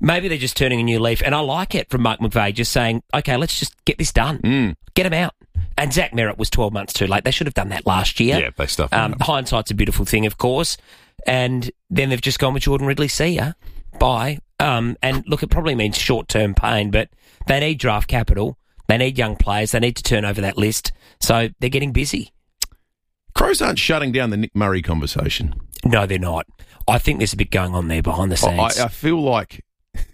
maybe they're just turning a new leaf, and I like it from Mark McVeigh just saying, okay, let's just get this done. Get him out. And Zach Merritt was 12 months too late. They should have done that last year. Yeah, they stuffed him up. Hindsight's a beautiful thing, of course. And then they've just gone with Jordan Ridley. See ya. Bye. And look, it probably means short-term pain, but they need draft capital. They need young players. They need to turn over that list. So they're getting busy. Crows aren't shutting down the Nick Murray conversation. No, they're not. I think there's a bit going on there behind the scenes. I feel like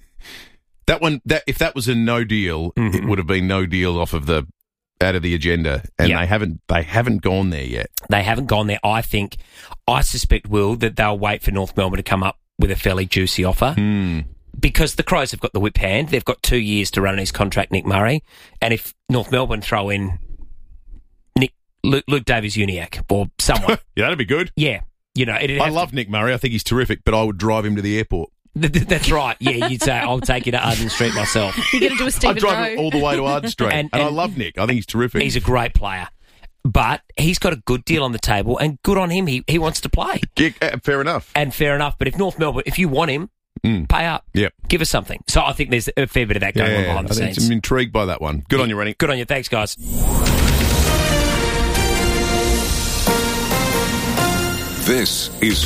if that was a no deal, it would have been no deal out of the agenda, and they haven't gone there yet. They haven't gone there. I suspect, Will, that they'll wait for North Melbourne to come up with a fairly juicy offer. Because the Crows have got the whip hand. They've got 2 years to run on his contract, Nick Murray. And if North Melbourne throw in Luke Davies-Uniacke or someone. Yeah, that'd be good. Yeah. I love Nick Murray. I think he's terrific, but I would drive him to the airport. That's right. Yeah, you'd say, I'll take you to Arden Street myself. You're going to do a Stephen I'd drive him all the way to Arden Street. and I love Nick. I think he's terrific. He's a great player. But he's got a good deal on the table, and good on him. He wants to play. Yeah, fair enough. And fair enough. But if North Melbourne, if you want him, pay up. Yep. Give us something. So I think there's a fair bit of that going on behind the scenes. I'm intrigued by that one. Good on you, Rennie. Good on you. Thanks, guys. This is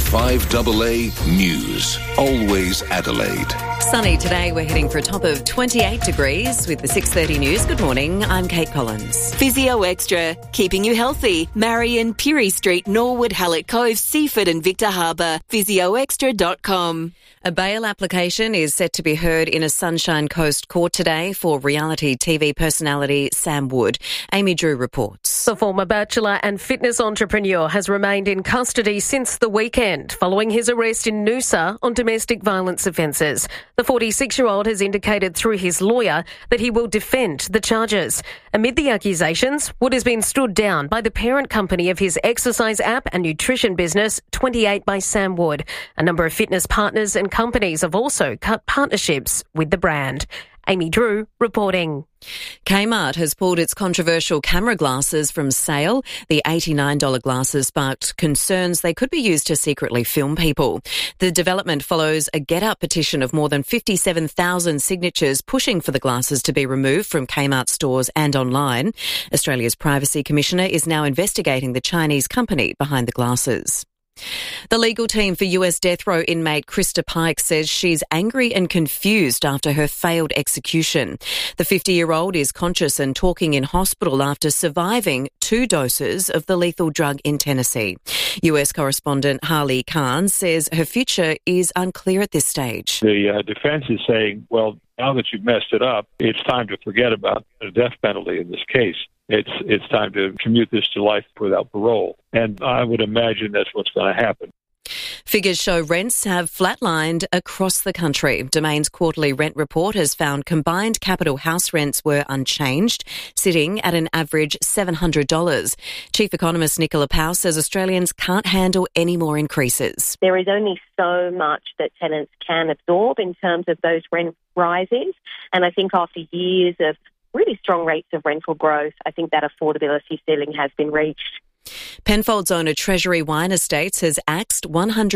5AA News. Always Adelaide. Sunny today. We're heading for a top of 28 degrees with the 6:30 news. Good morning. I'm Kate Collins. Physio Extra, keeping you healthy. Marion, Pirie Street, Norwood, Hallett Cove, Seaford and Victor Harbour. PhysioExtra.com. A bail application is set to be heard in a Sunshine Coast court today for reality TV personality Sam Wood. Amy Drew reports. The former bachelor and fitness entrepreneur has remained in custody since the weekend following his arrest in Noosa on domestic violence offences. The 46-year-old has indicated through his lawyer that he will defend the charges. Amid the accusations, Wood has been stood down by the parent company of his exercise app and nutrition business, 28 by Sam Wood. A number of fitness partners and companies have also cut partnerships with the brand. Amy Drew reporting. Kmart has pulled its controversial camera glasses from sale. The $89 glasses sparked concerns they could be used to secretly film people. The development follows a Get Up petition of more than 57,000 signatures pushing for the glasses to be removed from Kmart stores and online. Australia's Privacy Commissioner is now investigating the Chinese company behind the glasses. The legal team for US death row inmate Krista Pike says she's angry and confused after her failed execution. The 50-year-old is conscious and talking in hospital after surviving 2 doses of the lethal drug in Tennessee. US correspondent Harley Khan says her future is unclear at this stage. The defense is saying, well, now that you've messed it up, it's time to forget about the death penalty in this case. It's time to commute this to life without parole. And I would imagine that's what's going to happen. Figures show rents have flatlined across the country. Domain's quarterly rent report has found combined capital house rents were unchanged, sitting at an average $700. Chief economist Nicola Powell says Australians can't handle any more increases. There is only so much that tenants can absorb in terms of those rent rises. And I think after years of really strong rates of rental growth, I think that affordability ceiling has been reached. Penfolds owner Treasury Wine Estates has axed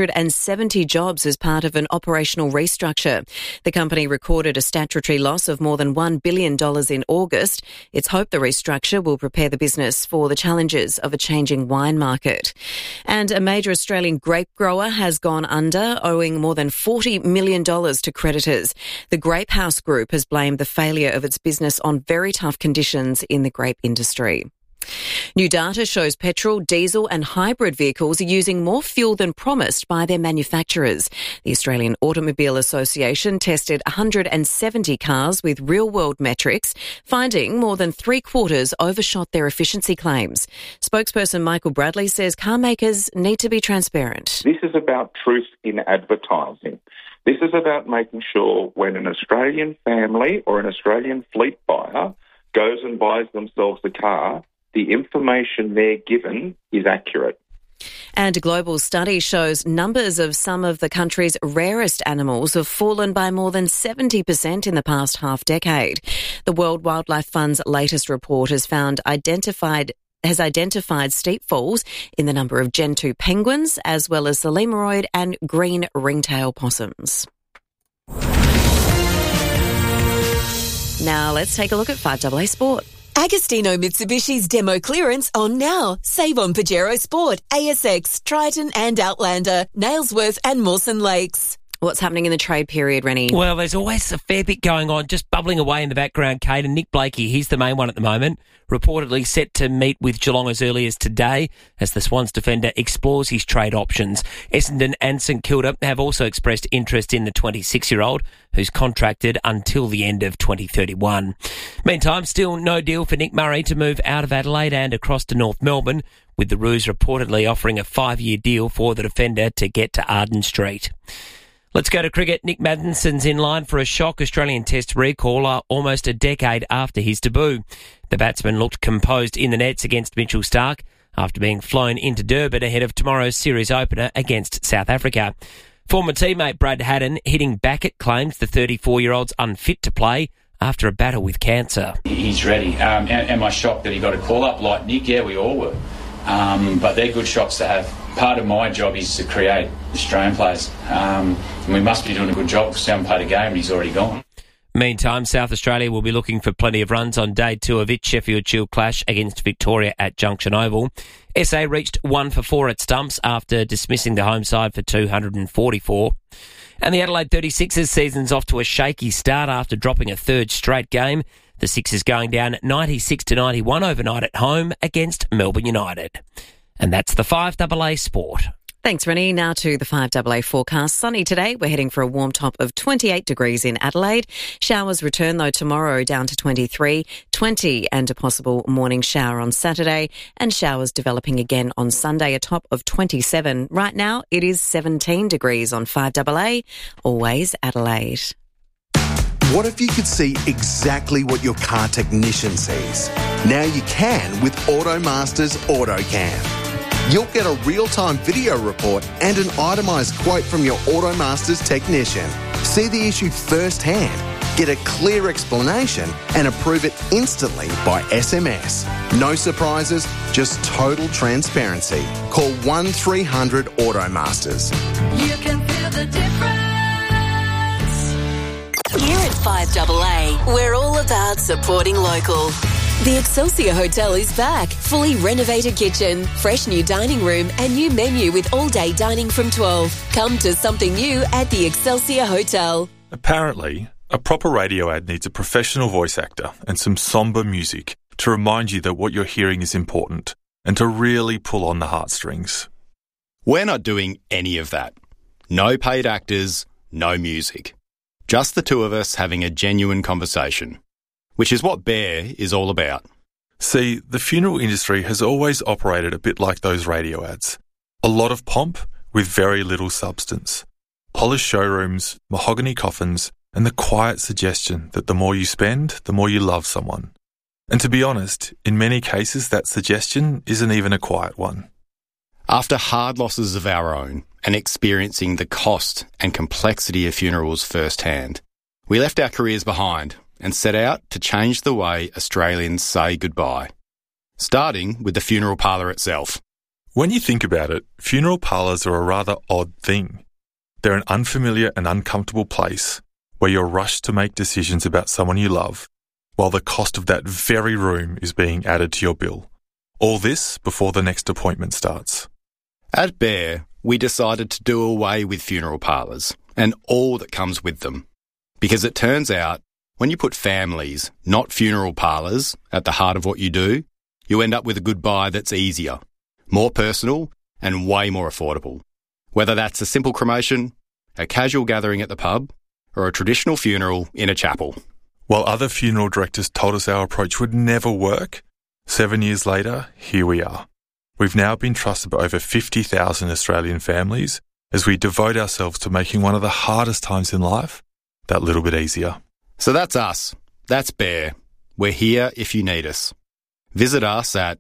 170 jobs as part of an operational restructure. The company recorded a statutory loss of more than $1 billion in August. It's hoped the restructure will prepare the business for the challenges of a changing wine market. And a major Australian grape grower has gone under, owing more than $40 million to creditors. The Grape House Group has blamed the failure of its business on very tough conditions in the grape industry. New data shows petrol, diesel and hybrid vehicles are using more fuel than promised by their manufacturers. The Australian Automobile Association tested 170 cars with real-world metrics, finding more than 3/4 overshot their efficiency claims. Spokesperson Michael Bradley says car makers need to be transparent. This is about truth in advertising. This is about making sure when an Australian family or an Australian fleet buyer goes and buys themselves a car, the information they're given is accurate. And a global study shows numbers of some of the country's rarest animals have fallen by more than 70% in the past half-decade. The World Wildlife Fund's latest report has identified steep falls in the number of Gentoo penguins, as well as the lemurroid and green ringtail possums. Now let's take a look at 5AA Sport. Agostino Mitsubishi's demo clearance on now. Save on Pajero Sport, ASX, Triton and Outlander, Nailsworth and Mawson Lakes. What's happening in the trade period, Rennie? Well, there's always a fair bit going on, just bubbling away in the background, Kate. And Nick Blakey, he's the main one at the moment, reportedly set to meet with Geelong as early as today as the Swans defender explores his trade options. Essendon and St Kilda have also expressed interest in the 26-year-old, who's contracted until the end of 2031. Meantime, still no deal for Nick Murray to move out of Adelaide and across to North Melbourne, with the Roos reportedly offering a 5-year deal for the defender to get to Arden Street. Let's go to cricket. Nick Maddenson's in line for a shock Australian Test recall almost a decade after his debut. The batsman looked composed in the nets against Mitchell Starc after being flown into Durban ahead of tomorrow's series opener against South Africa. Former teammate Brad Haddin hitting back at claims the 34-year-old's unfit to play after a battle with cancer. He's ready. Am I shocked that he got a call-up like Nick? Yeah, we all were. But they're good shots to have. Part of my job is to create Australian players. And we must be doing a good job because we haven't played a game and he's already gone. Meantime, South Australia will be looking for plenty of runs on day 2 of its Sheffield Shield clash against Victoria at Junction Oval. SA reached 1 for 4 at stumps after dismissing the home side for 244. And the Adelaide 36ers season's off to a shaky start after dropping a third straight game. The Sixers going down 96-91 overnight at home against Melbourne United. And that's the 5AA Sport. Thanks, Rennie. Now to the 5AA forecast. Sunny today. We're heading for a warm top of 28 degrees in Adelaide. Showers return, though, tomorrow down to 23, 20 and a possible morning shower on Saturday, and showers developing again on Sunday, a top of 27. Right now, it is 17 degrees on 5AA. Always Adelaide. What if you could see exactly what your car technician sees? Now you can with AutoMaster's AutoCam. You'll get a real-time video report and an itemised quote from your AutoMaster's technician. See the issue firsthand, get a clear explanation and approve it instantly by SMS. No surprises, just total transparency. Call 1300 AutoMasters. You can feel the difference. Here at 5AA, we're all about supporting local. The Excelsior Hotel is back. Fully renovated kitchen, fresh new dining room and new menu with all-day dining from 12. Come to something new at the Excelsior Hotel. Apparently, a proper radio ad needs a professional voice actor and some somber music to remind you that what you're hearing is important and to really pull on the heartstrings. We're not doing any of that. No paid actors, no music. Just the two of us having a genuine conversation, which is what Bear is all about. See, the funeral industry has always operated a bit like those radio ads. A lot of pomp with very little substance. Polished showrooms, mahogany coffins, and the quiet suggestion that the more you spend, the more you love someone. And to be honest, in many cases that suggestion isn't even a quiet one. After hard losses of our own and experiencing the cost and complexity of funerals firsthand, we left our careers behind and set out to change the way Australians say goodbye, starting with the funeral parlour itself. When you think about it, funeral parlours are a rather odd thing. They're an unfamiliar and uncomfortable place where you're rushed to make decisions about someone you love, while the cost of that very room is being added to your bill. All this before the next appointment starts. At Bear, we decided to do away with funeral parlours and all that comes with them, because it turns out when you put families, not funeral parlours, at the heart of what you do, you end up with a goodbye that's easier, more personal and way more affordable. Whether that's a simple cremation, a casual gathering at the pub, or a traditional funeral in a chapel. While other funeral directors told us our approach would never work, 7 years later, here we are. We've now been trusted by over 50,000 Australian families as we devote ourselves to making one of the hardest times in life that little bit easier. So that's us. That's Bear. We're here if you need us. Visit us at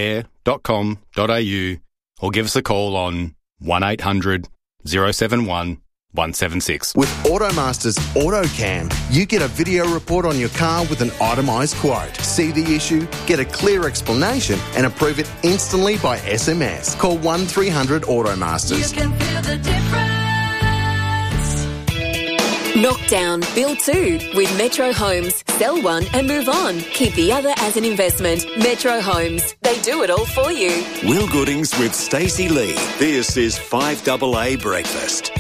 bear.com.au or give us a call on 1800 071 176. With AutoMaster's AutoCam, you get a video report on your car with an itemised quote. See the issue, get a clear explanation and approve it instantly by SMS. Call 1300 AutoMasters. You can feel the difference. Knock down, build two with Metro Homes. Sell one and move on. Keep the other as an investment. Metro Homes. They do it all for you. Will Goodings with Stacey Lee. This is 5AA Breakfast.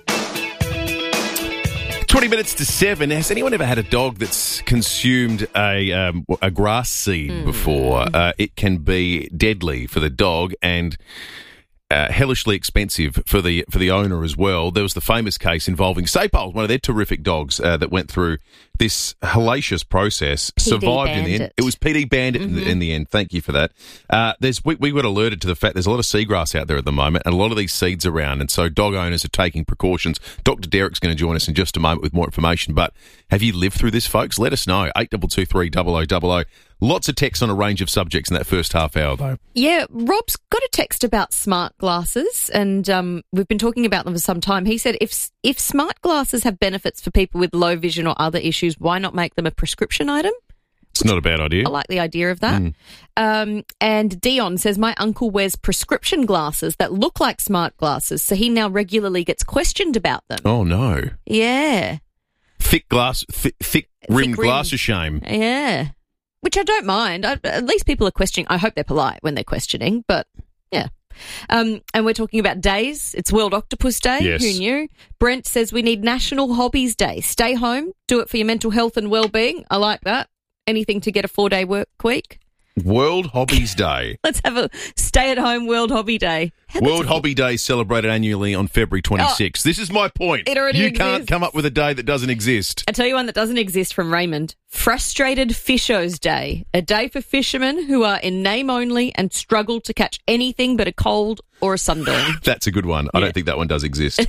20 minutes to 7. Has anyone ever had a dog that's consumed a grass seed before? It can be deadly for the dog and hellishly expensive for the owner as well. There was the famous case involving Sapole, one of their terrific dogs that went through this hellacious process, survived in the end. It was PD Bandit in the end. Thank you for that. We got alerted to the fact there's a lot of seagrass out there at the moment and a lot of these seeds around, and so dog owners are taking precautions. Dr. Derek's going to join us in just a moment with more information, but have you lived through this, folks? Let us know. 8223 0000. Lots of texts on a range of subjects in that first half hour, though. Yeah, Rob's got a text about smart glasses, and we've been talking about them for some time. He said if smart glasses have benefits for people with low vision or other issues, why not make them a prescription item? It's not a bad idea. I like the idea of that. And Dion says, my uncle wears prescription glasses that look like smart glasses, so he now regularly gets questioned about them. Oh, no. Yeah. Thick rimmed glass of shame. Yeah. Which I don't mind. At least people are questioning. I hope they're polite when they're questioning, but yeah. And we're talking about days. It's World Octopus Day. Yes. Who knew? Brent says we need National Hobbies Day. Stay home. Do it for your mental health and well-being. I like that. Anything to get a 4-day work week. World Hobbies Day. Let's have a stay-at-home World Hobby Day. World Hobby Day is celebrated annually on February 26th. This is my point. It already exists. Can't come up with a day that doesn't exist. I tell you one that doesn't exist from Raymond. Frustrated Fishers Day. A day for fishermen who are in name only and struggle to catch anything but a cold or a sunburn. That's a good one. I don't think that one does exist.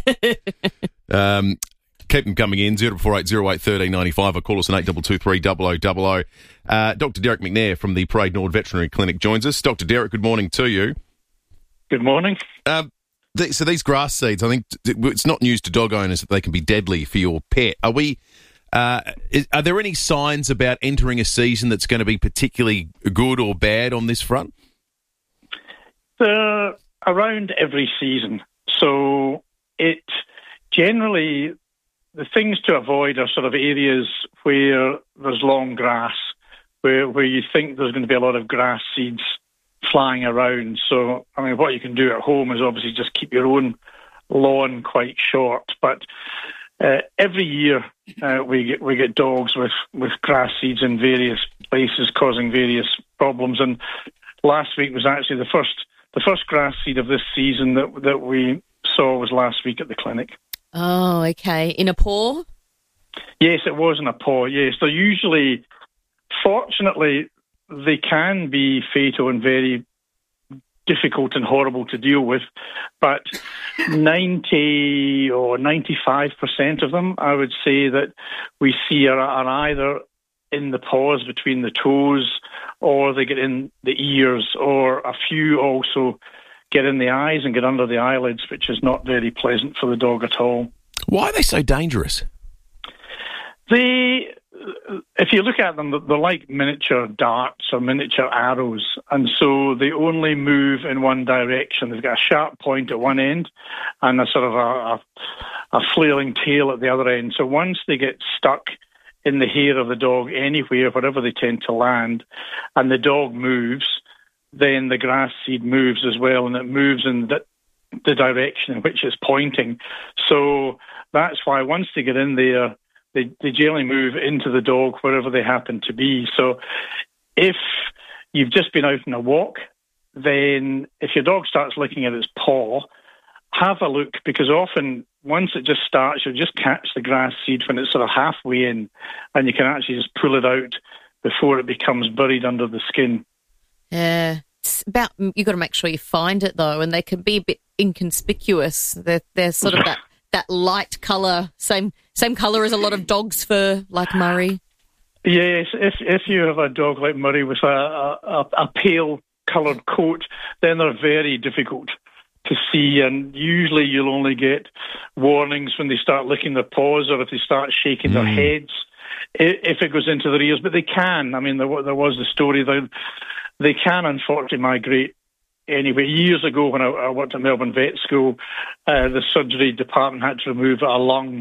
Keep them coming in, 0480 08 1395 or call us on 8223 0000. Dr. Derek McNair from the Parade Nord Veterinary Clinic joins us. Dr. Derek, good morning to you. Good morning. So these grass seeds, I think it's not news to dog owners that they can be deadly for your pet. Are there any signs about entering a season that's going to be particularly good or bad on this front? They're around every season. So it generally... The things to avoid are sort of areas where there's long grass, where you think there's going to be a lot of grass seeds flying around. So, I mean, what you can do at home is obviously just keep your own lawn quite short. But every year we get dogs with grass seeds in various places causing various problems. And last week was actually the first grass seed of this season that we saw was last week at the clinic. Oh, okay. In a paw? Yes, it was in a paw, yes. They're usually, fortunately, they can be fatal and very difficult and horrible to deal with, but 90 or 95% of them, I would say, that we see are either in the paws between the toes or they get in the ears, or a few also get in the eyes and get under the eyelids, which is not very pleasant for the dog at all. Why are they so dangerous? If you look at them, they're like miniature darts or miniature arrows, and so they only move in one direction. They've got a sharp point at one end and a sort of a flailing tail at the other end. So once they get stuck in the hair of the dog anywhere, wherever they tend to land, and the dog moves, then the grass seed moves as well, and it moves in the direction in which it's pointing. So that's why once they get in there, they generally move into the dog wherever they happen to be. So if you've just been out on a walk, then if your dog starts licking at its paw, have a look, because often once it just starts, you'll just catch the grass seed when it's sort of halfway in, and you can actually just pull it out before it becomes buried under the skin. Yeah, it's about, you've got to make sure you find it though, and they can be a bit inconspicuous. They're sort of that light colour, same colour as a lot of dog's fur, like Murray. Yes, if you have a dog like Murray with a pale coloured coat, then they're very difficult to see, and usually you'll only get warnings when they start licking their paws or if they start shaking their heads, if it goes into their ears. But they can. I mean, there was the story that they can unfortunately migrate anyway. Years ago when I worked at Melbourne Vet School, the surgery department had to remove a lung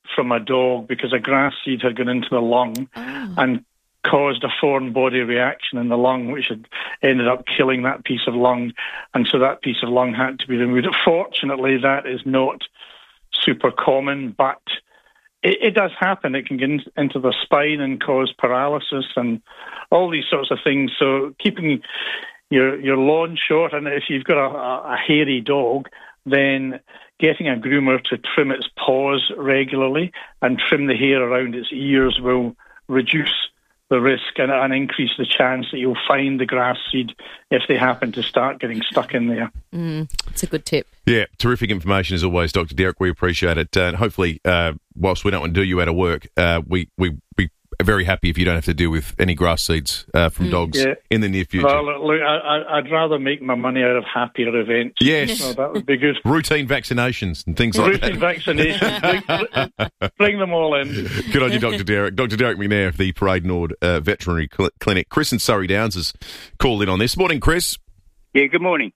from a dog because a grass seed had gone into the lung and caused a foreign body reaction in the lung, which had ended up killing that piece of lung, and so that piece of lung had to be removed. Fortunately, that is not super common, but it does happen. It can get into the spine and cause paralysis and all these sorts of things. So keeping your lawn short, and if you've got a hairy dog, then getting a groomer to trim its paws regularly and trim the hair around its ears will reduce the risk and increase the chance that you'll find the grass seed if they happen to start getting stuck in there. It's a good tip. Yeah, terrific information as always, Dr. Derek. We appreciate it. And hopefully, whilst we don't want to do you out of work, we are very happy if you don't have to deal with any grass seeds from dogs in the near future. Well, look, I'd rather make my money out of happier events. Yes. So that would be good. Routine vaccinations and things like that. Routine vaccinations. Bring them all in. Good on you, Dr. Derek. Dr. Derek McNair of the Parade Nord Veterinary Clinic. Chris in Surrey Downs has called in on this. Morning, Chris. Yeah, good morning.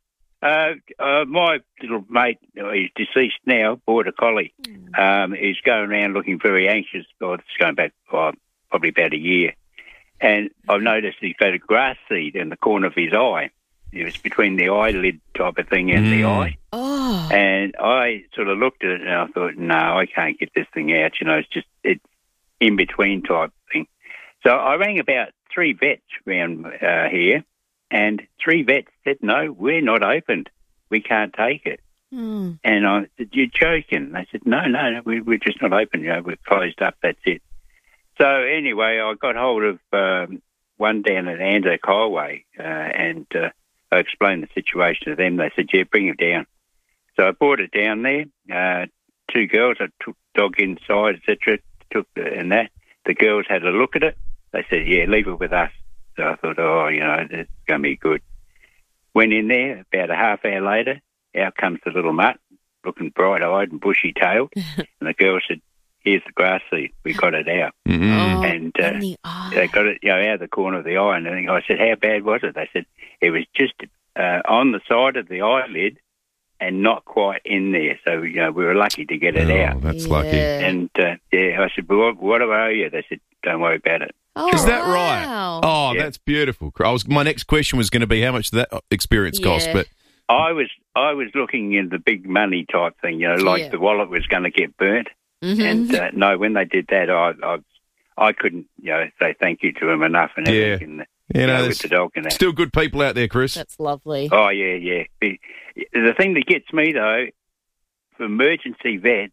My little mate, he's deceased now, border collie. He's going around looking very anxious. It's going back probably about a year. And I've noticed he's got a grass seed in the corner of his eye. It was between the eyelid type of thing and the eye. Oh. And I sort of looked at it and I thought, no, I can't get this thing out. It's in between type thing. So I rang about 3 vets around here, and 3 vets said, no, we're not opened. We can't take it. And I said, you're joking. They said, no, we're just not open. We're closed up, that's it. So anyway, I got hold of one down at Anzac Highway and I explained the situation to them. They said, yeah, bring it down. So I brought it down there. 2 girls, I took the dog inside, etc. And that. The girls had a look at it. They said, yeah, leave it with us. So I thought, this is going to be good. Went in there, about a half hour later, out comes the little mutt, looking bright-eyed and bushy-tailed. And the girl said, here's the grass seed. We got it out. And they got it out of the corner of the eye. And I said, how bad was it? They said, it was just on the side of the eyelid and not quite in there. So, we were lucky to get it out. That's lucky. And, I said, well, what do I owe you? They said, don't worry about it. Is that right? Oh, that's beautiful. My next question was going to be how much did that experience cost, but I was looking in the big money type thing, the wallet was going to get burnt. And no, when they did that, I couldn't, say thank you to them enough and everything. With the dog and that. Still good people out there, Chris. That's lovely. Oh yeah. The thing that gets me though, for emergency vet,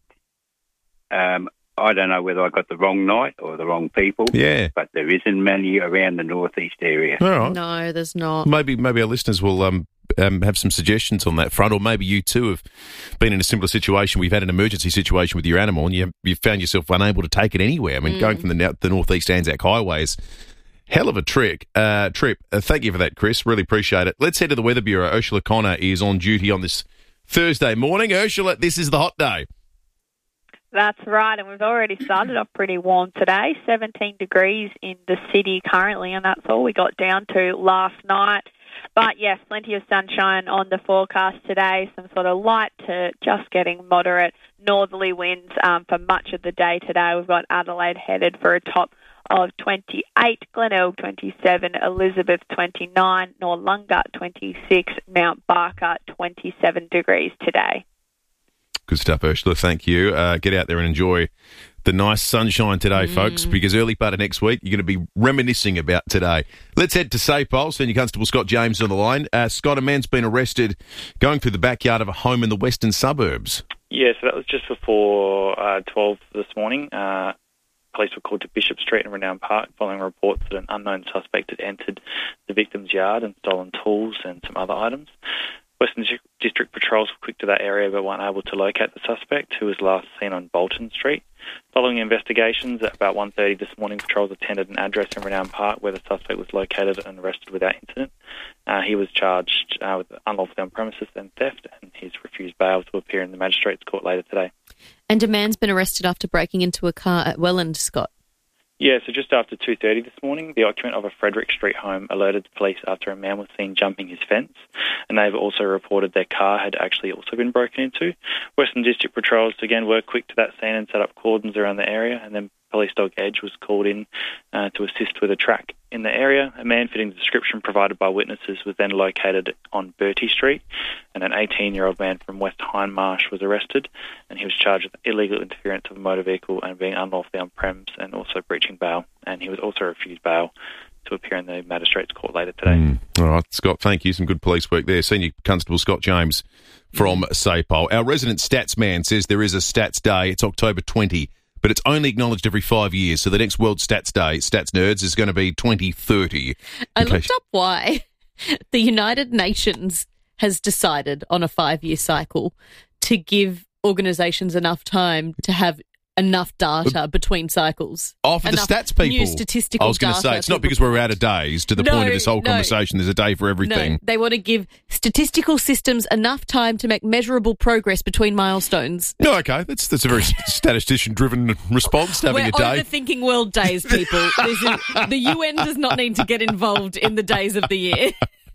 I don't know whether I got the wrong night or the wrong people. Yeah. But there isn't many around the northeast area. All right. No, there's not. Maybe our listeners will have some suggestions on that front, or maybe you too have been in a similar situation. We've had an emergency situation with your animal, and you found yourself unable to take it anywhere. I mean, going from the northeast Anzac Highway is hell of a trip. Thank you for that, Chris. Really appreciate it. Let's head to the Weather Bureau. Ursula Connor is on duty on this Thursday morning. Ursula, this is the hot day. That's right, and we've already started off pretty warm today, 17 degrees in the city currently, and that's all we got down to last night. But yes, plenty of sunshine on the forecast today, some sort of light to just getting moderate northerly winds for much of the day today. We've got Adelaide headed for a top of 28, Glenelg 27, Elizabeth 29, Noarlunga 26, Mount Barker 27 degrees today. Good stuff, Ursula. Thank you. Get out there and enjoy the nice sunshine today, folks, because early part of next week, you're going to be reminiscing about today. Let's head to SAPOL. Senior Constable Scott James on the line. Scott, a man's been arrested going through the backyard of a home in the western suburbs. Yeah, so that was just before 12 this morning. Police were called to Bishop Street in Renown Park following reports that an unknown suspect had entered the victim's yard and stolen tools and some other items. Western District Patrols were quick to that area but weren't able to locate the suspect, who was last seen on Bolton Street. Following investigations, at about 1:30 this morning, patrols attended an address in Renown Park where the suspect was located and arrested without incident. He was charged with unlawfully on premises and theft, and he's refused bail to appear in the Magistrates Court later today. And a man's been arrested after breaking into a car at Welland, Scott. Yeah, so just after 2:30 this morning, the occupant of a Frederick Street home alerted the police after a man was seen jumping his fence, and they've also reported their car had actually also been broken into. Western District Patrols, again, were quick to that scene and set up cordons around the area, and then Police Dog Edge was called in to assist with a track in the area. A man fitting the description provided by witnesses was then located on Bertie Street, and an 18-year-old man from West Hindmarsh was arrested, and he was charged with illegal interference of a motor vehicle and being unlawfully on premise and also breaching bail, and he was also refused bail to appear in the Magistrates Court later today. All right, Scott, thank you. Some good police work there. Senior Constable Scott James from SAPOL. Our resident stats man says there is a stats day. It's October 20, but it's only acknowledged every 5 years. So the next World Stats Day, Stats Nerds, is going to be 2030. I looked up why the United Nations has decided on a 5-year cycle to give organisations enough time to have enough data between cycles. Oh, for the stats people. New statistical I was going to say, it's not because we're out of days to the point of this whole conversation. There's a day for everything. No, they want to give statistical systems enough time to make measurable progress between milestones. No, okay. That's a very statistician-driven response to having a day. We're overthinking world days, people. The UN does not need to get involved in the days of the year.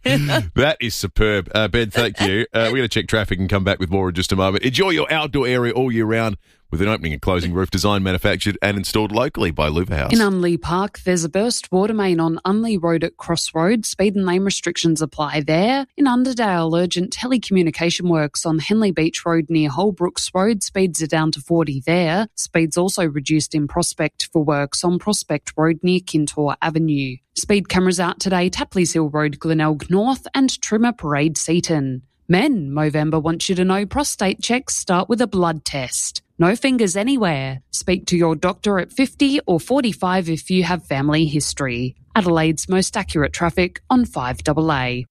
That is superb. Ben, thank you. We're going to check traffic and come back with more in just a moment. Enjoy your outdoor area all year round with an opening and closing roof designed, manufactured and installed locally by Louver House. In Unley Park, there's a burst water main on Unley Road at Crossroads. Speed and lane restrictions apply there. In Underdale, urgent telecommunication works on Henley Beach Road near Holbrooks Road. Speeds are down to 40 there. Speeds also reduced in Prospect for works on Prospect Road near Kintore Avenue. Speed cameras out today, Tapleys Hill Road, Glenelg North and Trimmer Parade, Seaton. Men, Movember wants you to know prostate checks start with a blood test. No fingers anywhere. Speak to your doctor at 50 or 45 if you have family history. Adelaide's most accurate traffic on 5AA.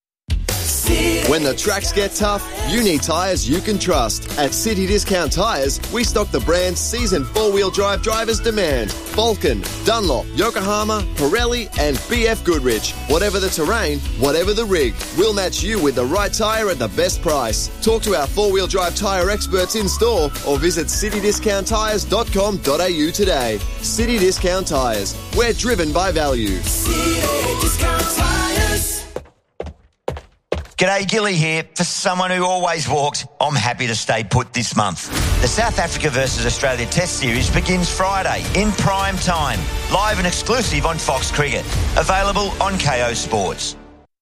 When the tracks get tough, you need tyres you can trust. At City Discount Tyres, we stock the brands seasoned four-wheel drive drivers demand. Vulcan, Dunlop, Yokohama, Pirelli and BF Goodrich. Whatever the terrain, whatever the rig, we'll match you with the right tyre at the best price. Talk to our four-wheel drive tyre experts in store or visit citydiscounttyres.com.au today. City Discount Tyres. We're driven by value. City Discount Tyres. G'day, Gilly here. For someone who always walks, I'm happy to stay put this month. The South Africa versus Australia Test Series begins Friday in prime time. Live and exclusive on Fox Cricket. Available on KO Sports.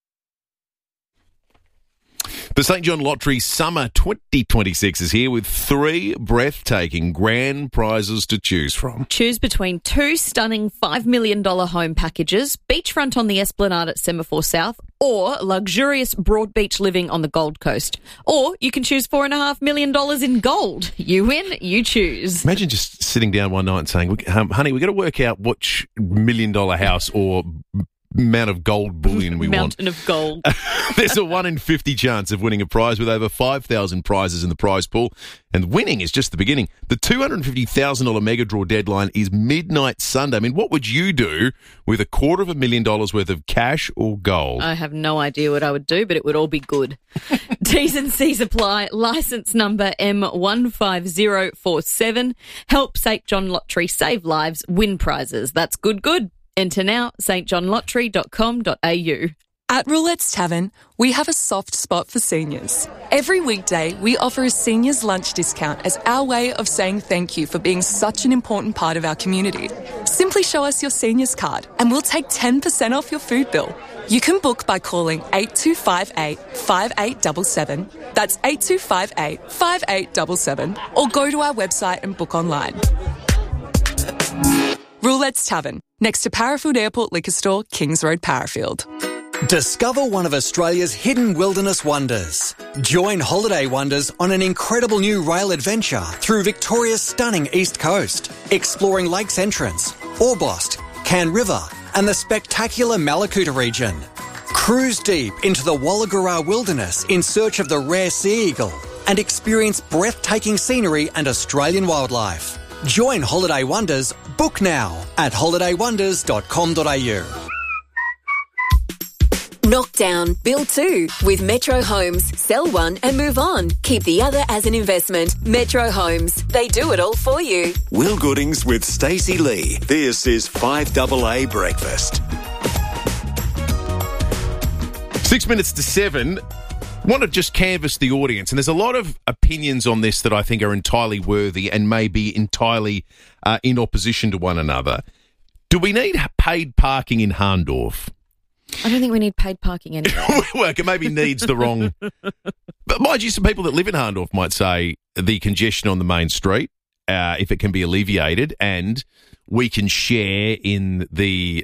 The St John Lottery Summer 2026 is here with 3 breathtaking grand prizes to choose from. Choose between 2 stunning $5 million home packages, beachfront on the Esplanade at Semaphore South, or luxurious broad beach living on the Gold Coast. Or you can choose $4.5 million in gold. You win, you choose. Imagine just sitting down one night and saying, honey, we've got to work out which $1 million house or amount of gold bullion we want. Mountain of gold. There's a 1 in 50 chance of winning a prize with over 5,000 prizes in the prize pool, and winning is just the beginning. The $250,000 mega draw deadline is midnight Sunday. I mean, what would you do with $250,000 worth of cash or gold? I have no idea what I would do, but it would all be good. T's and C's apply. Licence number M15047. Help St John Lottery save lives, win prizes. That's good. Enter now, stjohnlottery.com.au. At Roulette's Tavern, we have a soft spot for seniors. Every weekday, we offer a seniors lunch discount as our way of saying thank you for being such an important part of our community. Simply show us your seniors card and we'll take 10% off your food bill. You can book by calling 8258 5877. That's 8258 5877. Or go to our website and book online. Roulette's Tavern, next to Parafield Airport Liquor Store, Kings Road, Parafield. Discover one of Australia's hidden wilderness wonders. Join Holiday Wonders on an incredible new rail adventure through Victoria's stunning east coast, exploring Lakes Entrance, Orbost, Can River, and the spectacular Malakuta region. Cruise deep into the Walagura wilderness in search of the rare sea eagle and experience breathtaking scenery and Australian wildlife. Join Holiday Wonders. Book now at holidaywonders.com.au. Knock down, build two with Metro Homes. Sell one and move on. Keep the other as an investment. Metro Homes. They do it all for you. Will Goodings with Stacey Lee. This is 5AA Breakfast. 6 minutes to 7. Want to just canvass the audience, and there's a lot of opinions on this that I think are entirely worthy and may be entirely in opposition to one another. Do we need paid parking in Hahndorf? I don't think we need paid parking anyway. Well, it maybe needs the wrong... But mind you, some people that live in Hahndorf might say the congestion on the main street, if it can be alleviated, and we can share in the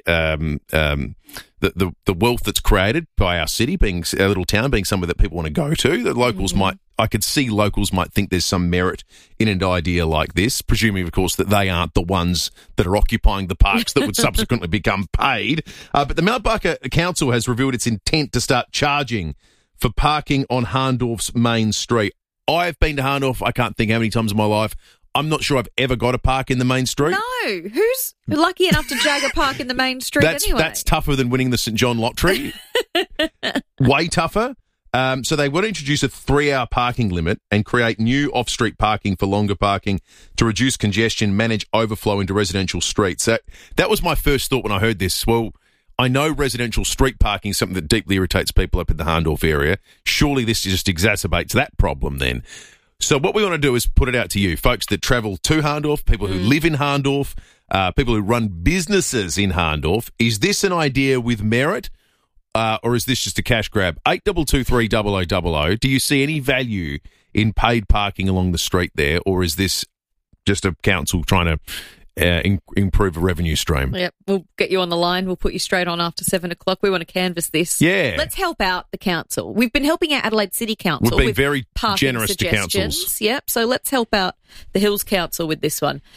wealth that's created by our city, being our little town, being somewhere that people want to go to. The locals I could see locals might think there's some merit in an idea like this, presuming, of course, that they aren't the ones that are occupying the parks that would subsequently become paid. But the Mount Barker Council has revealed its intent to start charging for parking on Hahndorf's main street. I've been to Hahndorf, I can't think how many times in my life. I'm not sure I've ever got a park in the main street. No. Who's lucky enough to jag a park in the main street anyway? That's tougher than winning the St John lottery. Way tougher. So they want to introduce a 3-hour parking limit and create new off-street parking for longer parking to reduce congestion, manage overflow into residential streets. That was my first thought when I heard this. Well, I know residential street parking is something that deeply irritates people up in the Hahndorf area. Surely this just exacerbates that problem then. So what we want to do is put it out to you, folks that travel to Hahndorf, people who live in Hahndorf, people who run businesses in Hahndorf. Is this an idea with merit, or is this just a cash grab? 8223 0000. Do you see any value in paid parking along the street there, or is this just a council trying to improve a revenue stream? Yep, we'll get you on the line. We'll put you straight on after 7 o'clock. We want to canvass this. Yeah. Let's help out the council. We've been helping out Adelaide City Council. We've been with very parking generous to suggestions. councils. Yep, so let's help out the Hills Council with this one.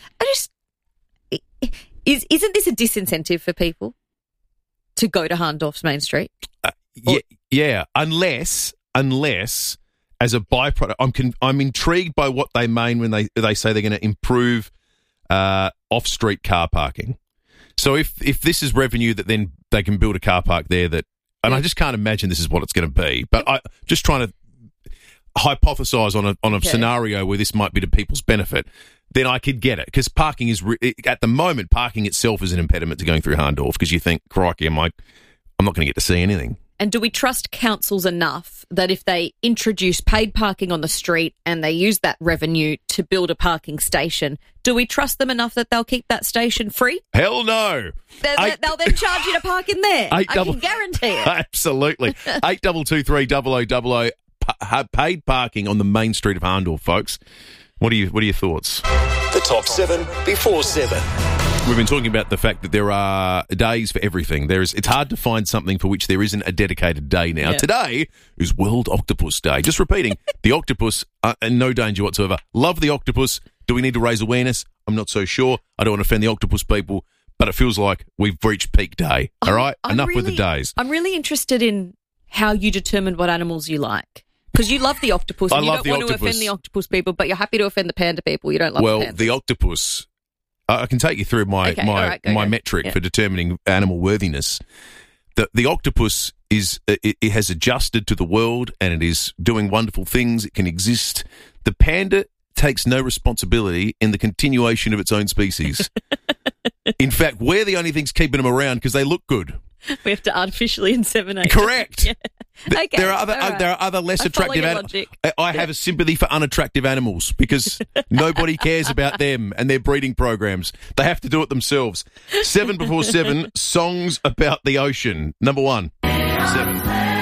Isn't this a disincentive for people to go to Hahndorf's main street? Yeah, unless as a byproduct, I'm intrigued by what they mean when they say they're going to improve off-street car parking. So if this is revenue that then they can build a car park there and I just can't imagine this is what it's going to be. But I just trying to hypothesize on a scenario where this might be to people's benefit, then I could get it, because parking is at the moment parking itself is an impediment to going through Hahndorf, because you think, crikey, I'm not going to get to see anything. And do we trust councils enough that if they introduce paid parking on the street and they use that revenue to build a parking station, do we trust them enough that they'll keep that station free? Hell no. They'll then charge you to park in there. I can guarantee it. Absolutely. 8223 0000. Paid parking on the main street of Hahndorf, folks. What are your thoughts? The top 7 before 7. We've been talking about the fact that there are days for everything. It's hard to find something for which there isn't a dedicated day now. Yeah. Today is World Octopus Day. Just repeating, the octopus, no danger whatsoever. Love the octopus. Do we need to raise awareness? I'm not so sure. I don't want to offend the octopus people, but it feels like we've reached peak day. All right? Enough with the days. I'm really interested in how you determine what animals you like. Because you love the octopus and you don't want to offend the octopus people, but you're happy to offend the panda people. You don't love the panda. Well, the octopus, I can take you through my metric for determining animal worthiness. The octopus it has adjusted to the world and it is doing wonderful things. It can exist. The panda takes no responsibility in the continuation of its own species. In fact, we're the only things keeping them around because they look good. We have to artificially inseminate. Correct. Yeah. Okay. There are other less attractive animals. I have a sympathy for unattractive animals because nobody cares about them and their breeding programs. They have to do it themselves. 7 before 7, songs about the ocean. Number 1. 7.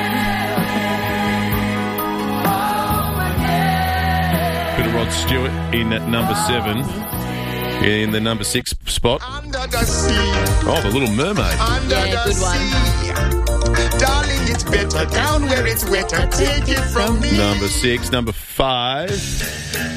Bit of Rod Stewart in at number 7. In the number 6 spot. Under the sea. Oh, The Little Mermaid. Good one. Darling, it's better down where it's wetter. Take it from me. Number 6. Number 5.